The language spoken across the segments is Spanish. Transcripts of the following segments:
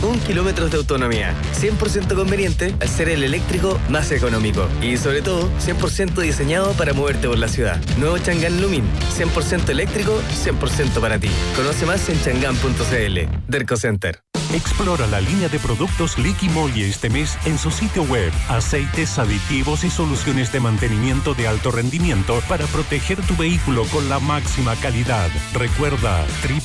1 kilómetros de autonomía. 100% conveniente al ser el eléctrico más económico. Y sobre todo, 100% diseñado para moverte por la ciudad. Nuevo Chang'an Lumin. 100% eléctrico, 100% para ti. Conoce más en chang'an.cl. Derco Center. Explora la línea de productos Liqui Moly este mes en su sitio web. Aceites, aditivos y soluciones de mantenimiento de alto rendimiento para proteger tu vehículo con la máxima calidad. Recuerda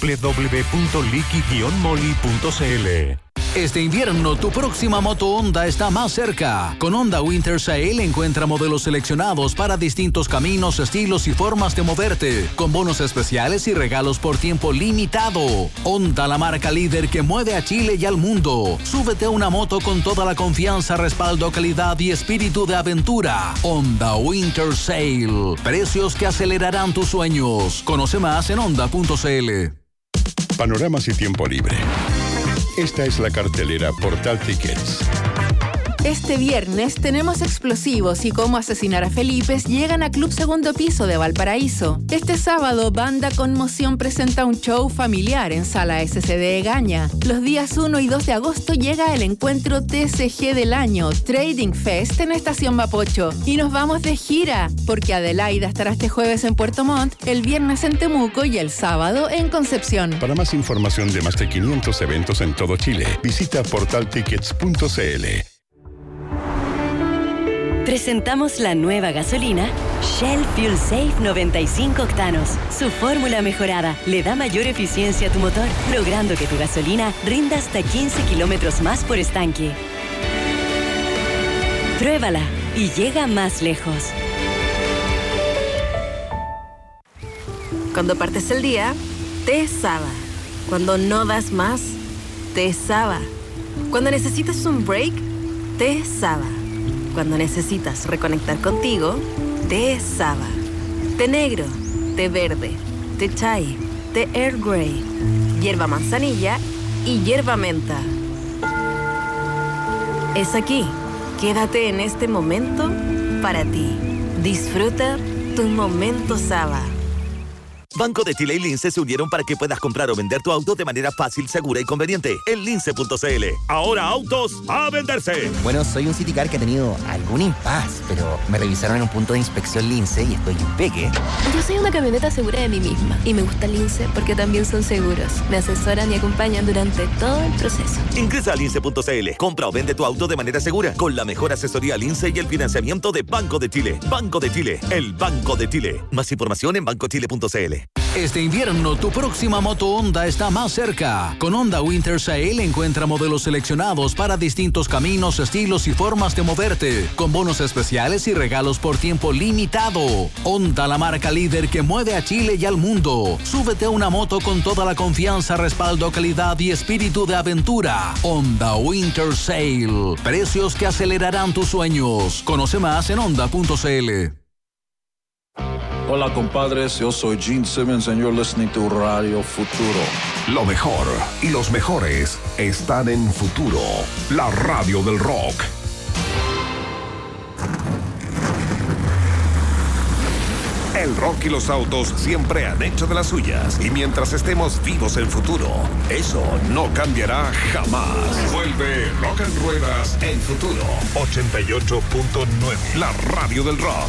www.liqui-moly.cl. Este invierno, tu próxima moto Honda está más cerca. Con Honda Winter Sale encuentra modelos seleccionados para distintos caminos, estilos y formas de moverte, con bonos especiales y regalos por tiempo limitado. Honda, la marca líder que mueve a Chile y al mundo. Súbete a una moto con toda la confianza, respaldo, calidad y espíritu de aventura. Honda Winter Sale. Precios que acelerarán tus sueños. Conoce más en honda.cl. Panoramas y tiempo libre. Esta es la cartelera Portal Tickets. Este viernes tenemos Explosivos y Cómo asesinar a Felipe llegan a Club Segundo Piso de Valparaíso. Este sábado, Banda Conmoción presenta un show familiar en Sala SCD Egaña. Los días 1 y 2 de agosto llega el encuentro TCG del año, Trading Fest en Estación Mapocho. Y nos vamos de gira, porque Adelaida estará este jueves en Puerto Montt, el viernes en Temuco y el sábado en Concepción. Para más información de más de 500 eventos en todo Chile, visita portaltickets.cl. Presentamos la nueva gasolina Shell Fuel Safe 95 octanos. Su fórmula mejorada le da mayor eficiencia a tu motor, logrando que tu gasolina rinda hasta 15 kilómetros más por estanque. Pruébala y llega más lejos. Cuando partes el día, te Saba. Cuando no das más, te Saba. Cuando necesitas un break, te Saba. Cuando necesitas reconectar contigo, té Saba. Té negro, té verde, té chai, té Earl Grey, hierba manzanilla y hierba menta. Es aquí. Quédate en este momento para ti. Disfruta tu momento Saba. Banco de Chile y Lince se unieron para que puedas comprar o vender tu auto de manera fácil, segura y conveniente. En lince.cl. Ahora autos a venderse. Bueno, soy un Citicar que ha tenido algún impas, pero me revisaron en un punto de inspección Lince y estoy impeque. Yo soy una camioneta segura de mí misma y me gusta Lince porque también son seguros. Me asesoran y acompañan durante todo el proceso. Ingresa a lince.cl. Compra o vende tu auto de manera segura con la mejor asesoría Lince y el financiamiento de Banco de Chile. Banco de Chile, el Banco de Chile. Más información en bancochile.cl. Este invierno, tu próxima moto Honda está más cerca. Con Honda Winter Sale encuentra modelos seleccionados para distintos caminos, estilos y formas de moverte, con bonos especiales y regalos por tiempo limitado. Honda, la marca líder que mueve a Chile y al mundo. Súbete a una moto con toda la confianza, respaldo, calidad y espíritu de aventura. Honda Winter Sale. Precios que acelerarán tus sueños. Conoce más en honda.cl. Hola compadres, yo soy Gene Simmons and you're listening to Radio Futuro. Lo mejor y los mejores están en Futuro, la radio del rock. El rock y los autos siempre han hecho de las suyas. Y mientras estemos vivos en Futuro, eso no cambiará jamás. Vuelve Rock and Ruedas en Futuro 88.9, la radio del rock.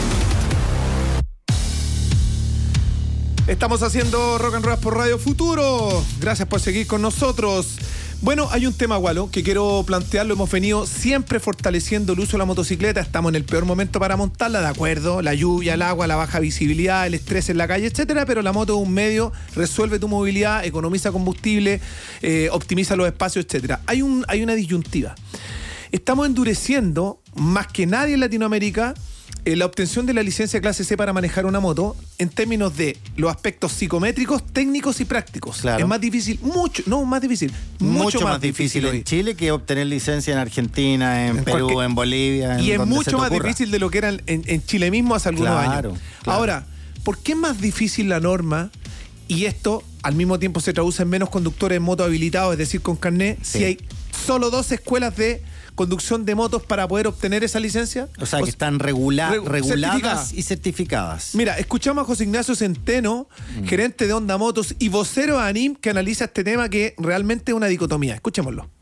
Estamos haciendo Rock and Roll por Radio Futuro. Gracias por seguir con nosotros. Bueno, hay un tema, Gualo, que quiero plantearlo. Hemos venido siempre fortaleciendo el uso de la motocicleta. Estamos en el peor momento para montarla, de acuerdo. La lluvia, el agua, la baja visibilidad, el estrés en la calle, etcétera. Pero la moto es un medio, resuelve tu movilidad, economiza combustible, optimiza los espacios, etcétera. Hay una disyuntiva. Estamos endureciendo, más que nadie en Latinoamérica, la obtención de la licencia clase C para manejar una moto en términos de los aspectos psicométricos, técnicos y prácticos. Claro. Es más difícil, mucho más difícil en Chile que obtener licencia en Argentina, en Perú, en Bolivia. Y es mucho más difícil de lo que era en Chile mismo hace algunos años. Claro. Ahora, ¿por qué es más difícil la norma y esto al mismo tiempo se traduce en menos conductores en moto habilitados, es decir, con carnet, si hay solo 2 escuelas de conducción de motos para poder obtener esa licencia? O sea, que están reguladas y certificadas. Mira, escuchamos a José Ignacio Centeno, gerente de Honda Motos y vocero de ANIM, que analiza este tema que realmente es una dicotomía. Escuchémoslo.